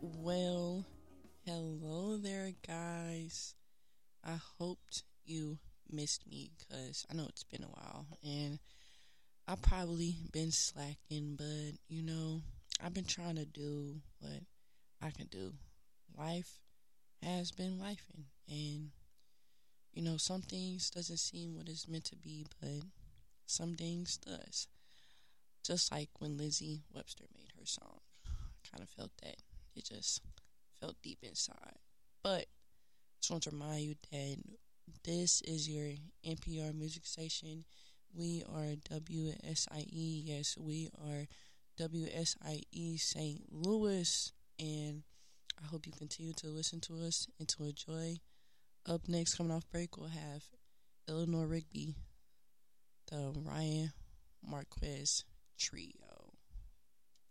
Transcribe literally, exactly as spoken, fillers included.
Well, hello there, guys. I hoped you missed me because I know it's been a while and I probably been slacking, but you know, I've been trying to do what I can do. Life has been lifing, and you know, some things doesn't seem what it's meant to be, but some things does. Just like when Lizzie Webster made her song, I kind of felt that it just felt deep inside. But just want to remind you that this is your N P R music station. We are W S I E. Yes, we are W S I E Saint Louis. And I hope you continue to listen to us and to enjoy. Up next, coming off break, we'll have Eleanor Rigby, the Ryan Marquez Trio.